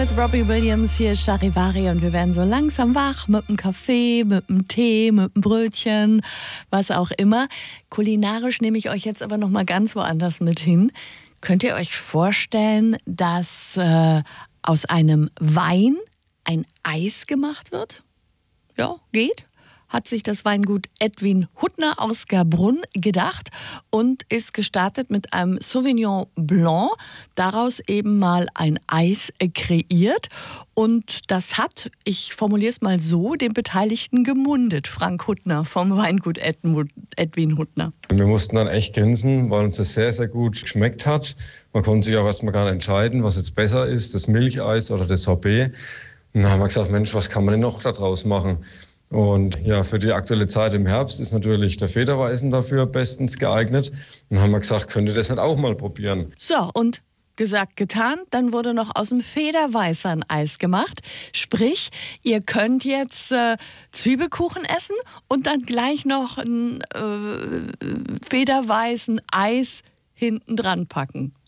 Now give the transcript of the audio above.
mit Robbie Williams, hier ist Charivari und wir werden so langsam wach mit einem Kaffee, mit einem Tee, mit einem Brötchen, was auch immer. Kulinarisch nehme ich euch jetzt aber noch mal ganz woanders mit hin. Könnt ihr euch vorstellen, dass aus einem Wein ein Eis gemacht wird? Ja, geht. Hat sich das Weingut Edwin Huttner aus Gabrunn gedacht und ist gestartet mit einem Sauvignon Blanc, daraus eben mal ein Eis kreiert. Und das hat, ich formuliere es mal so, den Beteiligten gemundet. Frank Huttner vom Weingut Edwin Huttner. Wir mussten dann echt grinsen, weil uns das sehr, sehr gut geschmeckt hat. Man konnte sich auch erstmal gar nicht entscheiden, was jetzt besser ist, das Milcheis oder das Sorbet. Und dann haben wir gesagt, Mensch, was kann man denn noch daraus machen? Und ja, für die aktuelle Zeit im Herbst ist natürlich der Federweißen dafür bestens geeignet. Und dann haben wir gesagt, könnt ihr das nicht auch mal probieren? So, und gesagt, getan, dann wurde noch aus dem Federweißer ein Eis gemacht. Sprich, ihr könnt jetzt Zwiebelkuchen essen und dann gleich noch ein Federweißen Eis hinten dran packen.